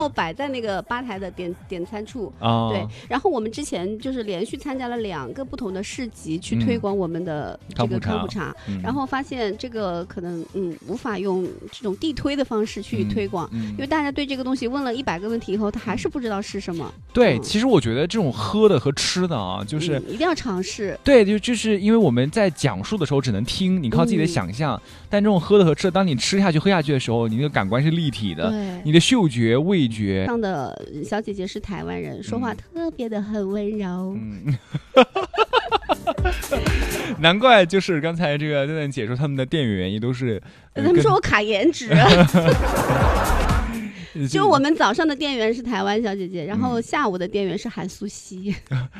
摆在那个吧台的点餐处。对，然后我们之前就是连续参加了2个不同的市集，去推广我们的这个康普茶，然后发现这个可能无法用这种地推的方式去推广，因为大家对这个东西问了100个问题以后，他还是不知道是什么。 对，其实我觉得这种喝的和吃的啊，就是一定要尝试。 对，就是因为我们在讲述的时候只能听，你靠自己的想象，但这种喝的和吃的，当你吃下去喝下去的时候，你的感官是立体的，你的嗅觉味觉。 上的小姐姐是台湾人，说话特别的很温柔。 难怪就是刚才这个蛋蛋姐说他们的店员也都是， 他们说我卡颜值。就我们早上的店员是台湾小姐姐，然后下午的店员是韩素汐。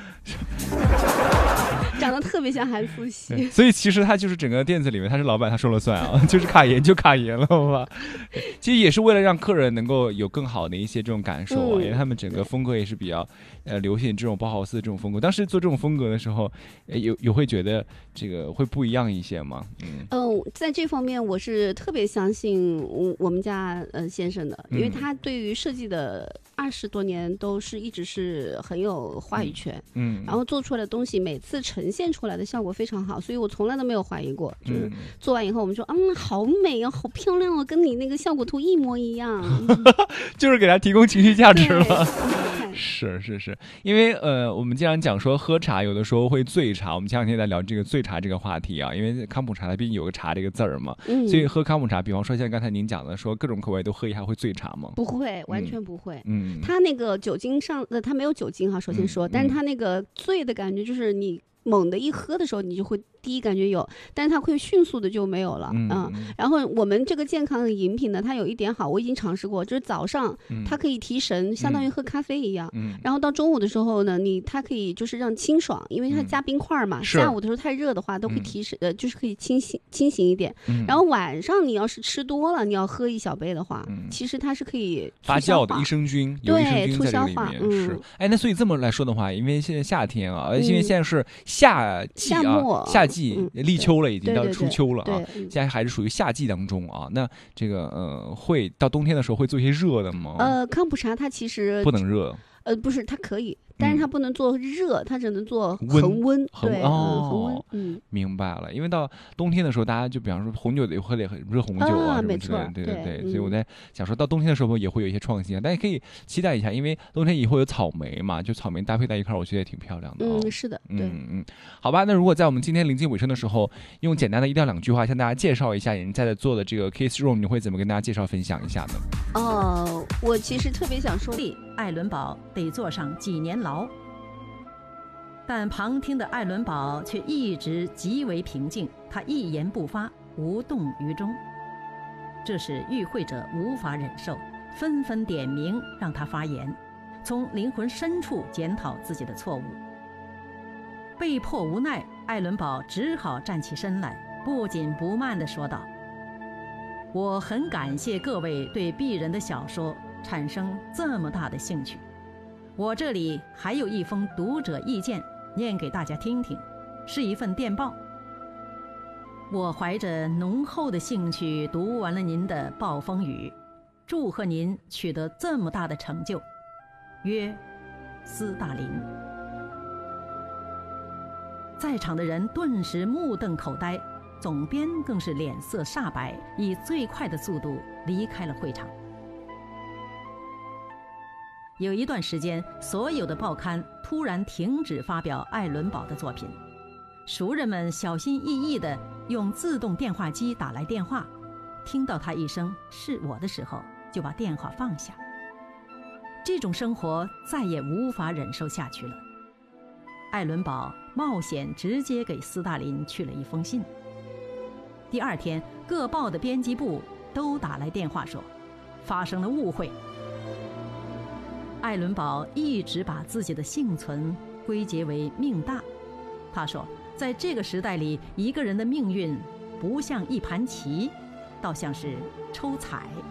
长得特别像韩素汐， 所以其实他就是整个店子里面他是老板，他说了算啊，就是卡颜就卡颜了，好吧？其实也是为了让客人能够有更好的一些这种感受啊，因为他们整个风格也是比较流行这种包豪斯的这种风格。当时做这种风格的时候，有会觉得这个会不一样一些吗？ 在这方面我是特别相信我们家先生的，因为他对于设计的20多年都是一直是很有话语权，然后做出来的东西每次呈现出来的效果非常好，所以我从来都没有怀疑过。就是做完以后我们说好美啊，好漂亮啊，跟你那个效果图一模一样。 就是给他提供情绪价值了。是，因为我们经常讲说喝茶有的时候会醉茶，我们前2天在聊这个醉茶这个话题啊，因为康普茶它毕竟有个茶这个字儿嘛，所以喝康普茶，比方说像刚才您讲的说各种口味都喝一下会醉茶吗？ 不会，完全不会。它那个酒精上它没有酒精哈，首先说，但是它那个醉的感觉就是你猛的一喝的时候，你就会第一感觉有，但是它会迅速的就没有了。然后我们这个健康的饮品呢，它有一点好，我已经尝试过，就是早上它可以提神，相当于喝咖啡一样。然后到中午的时候呢，它可以就是让清爽，因为它加冰块嘛，下午的时候太热的话都会提神，就是可以清醒一点。然后晚上你要是吃多了，你要喝1小杯的话，其实它是可以发酵的益生菌，有益生菌在这里面。是，那所以这么来说的话，因为现在夏天啊，因为现在是夏季啊，夏季立秋了，已经到初秋了啊，现在还是属于夏季当中啊。那这个会到冬天的时候会做一些热的吗？ 康普茶它其实不能热。 不是，它可以，但是它不能做热，它只能做恒温。对，恒温。 明白了。因为到冬天的时候，大家就比方说红酒得喝点热红酒啊， 没错， 对。所以我在想说到冬天的时候也会有一些创新，大家可以期待一下，因为冬天以后有草莓嘛，就草莓搭配在一块，我觉得也挺漂亮的。 是的，对。 好吧，那如果在我们今天临近尾声的时候，用简单的1到2句话向大家介绍一下你在做的这个 Kiss Room， 你会怎么跟大家介绍分享一下呢？ 我其实特别想说， 爱伦堡得坐上几年牢，但旁听的爱伦堡却一直极为平静，他一言不发，无动于衷，这使与会者无法忍受，纷纷点名让他发言，从灵魂深处检讨自己的错误。被迫无奈，爱伦堡只好站起身来，不紧不慢地说道：我很感谢各位对鄙人的小说产生这么大的兴趣，我这里还有一封读者意见念给大家听听，是一份电报。我怀着浓厚的兴趣读完了您的暴风雨，祝贺您取得这么大的成就，约斯大林。在场的人顿时目瞪口呆，总编更是脸色煞白，以最快的速度离开了会场。有一段时间，所有的报刊突然停止发表爱伦堡的作品，熟人们小心翼翼地用自动电话机打来电话，听到他一声是我的时候，就把电话放下。这种生活再也无法忍受下去了。爱伦堡冒险直接给斯大林去了一封信。第2天，各报的编辑部都打来电话说，发生了误会。爱伦堡一直把自己的幸存归结为命大。他说，在这个时代里，一个人的命运不像一盘棋，倒像是抽彩。